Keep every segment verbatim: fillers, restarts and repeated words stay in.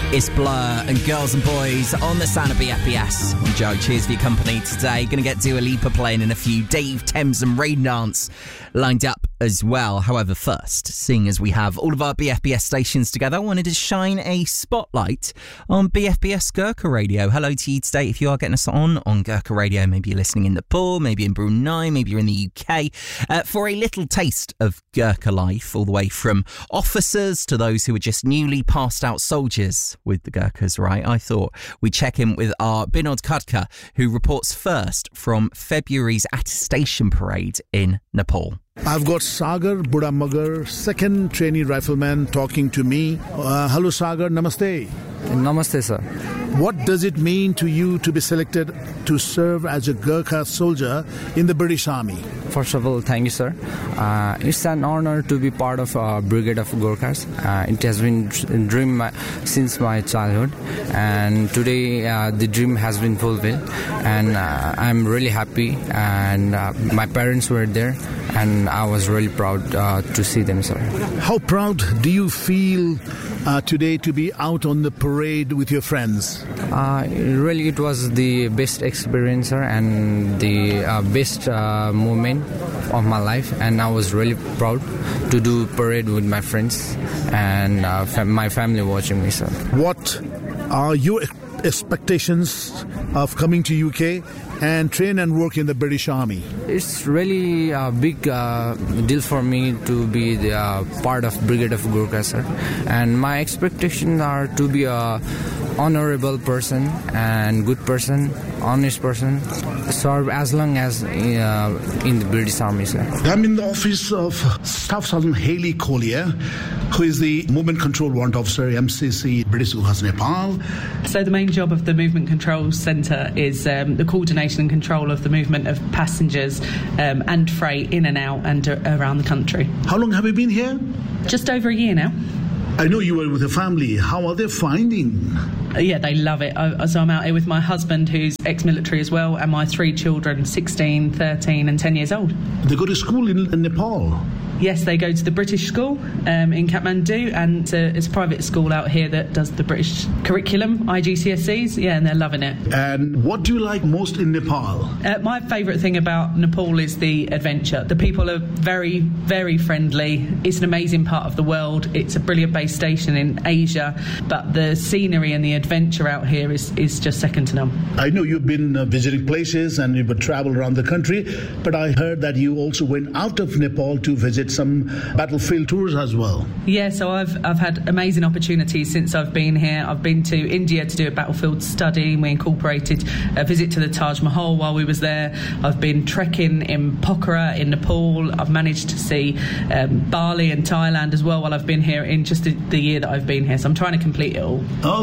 It's Blur and Girls and Boys on the sound of B F B S. I'm Joe, cheers for your company today. Going to get Dua Lipa playing in a few. Dave, Thames and Rain Dance lined up as well. However, first, seeing as we have all of our B F B S stations together, I wanted to shine a spotlight on B F B S Gurkha Radio. Hello to you today if you are getting us on on Gurkha Radio. Maybe you're listening in Nepal, maybe in Brunei, maybe you're in the U K. Uh, for a little taste of Gurkha life, all the way from officers to those who are just newly passed out soldiers with the Gurkhas, right? I thought we'd check in with our Binod Khadka, who reports first from February's attestation parade in Nepal. I've got Sagar Budamagar, second trainee rifleman, talking to me. Uh, hello, Sagar. Namaste. Namaste, sir. What does it mean to you to be selected to serve as a Gurkha soldier in the British Army? First of all, thank you, sir. Uh, it's an honor to be part of a Brigade of Gurkhas. Uh, it has been a dream since my childhood, and today uh, the dream has been fulfilled, and uh, I'm really happy, and uh, my parents were there, and I was really proud uh, to see them, sir. How proud do you feel uh, today to be out on the parade with your friends? Uh, really, it was the best experience, sir, and the uh, best uh, moment of my life, and I was really proud to do parade with my friends and uh, fam- my family watching me, sir. What are your expectations of coming to U K and train and work in the British Army? It's really a big uh, deal for me to be the uh, part of Brigade of Gurkha, sir. And my expectations are to be a honorable person and good person, honest person, serve as long as uh, in the British Army, sir. I'm in the office of Staff Sergeant Hayley Collier, who is the Movement Control Warrant Officer, M C C, British Gurkhas Nepal. So the main job of the Movement Control Centre is um, the coordination and control of the movement of passengers um, and freight in and out and uh, around the country. How long have you been here? Just over a year now. I know you were with a family. How are they finding? Uh, yeah, they love it. I, so I'm out here with my husband, who's ex-military as well, and my three children, sixteen, thirteen and ten years old. They go to school in, in Nepal? Yes, they go to the British school um, in Kathmandu, and it's a, it's a private school out here that does the British curriculum, I G C S Es, yeah, and they're loving it. And what do you like most in Nepal? Uh, my favourite thing about Nepal is the adventure. The people are very, very friendly. It's an amazing part of the world. It's a brilliant base station in Asia, but the scenery and the adventure out here is, is just second to none. I know you've been uh, visiting places and you've traveled around the country, but I heard that you also went out of Nepal to visit some battlefield tours as well. Yeah, so I've I've had amazing opportunities since I've been here. I've been to India to do a battlefield study. We incorporated a visit to the Taj Mahal while we was there. I've been trekking in Pokhara in Nepal. I've managed to see um, Bali and Thailand as well while I've been here in just the, the year that I've been here. So I'm trying to complete it all.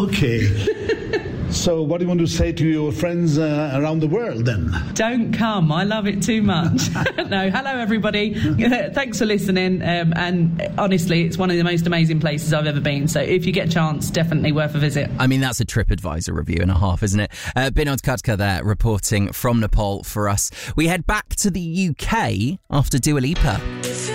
Okay. So what do you want to say to your friends uh, around the world then? Don't come. I love it too much. No, hello everybody. Thanks for listening. Um, and honestly, it's one of the most amazing places I've ever been. So if you get a chance, definitely worth a visit. I mean, that's a TripAdvisor review and a half, isn't it? Uh, Binod Khadka there reporting from Nepal for us. We head back to the U K after Dua Lipa.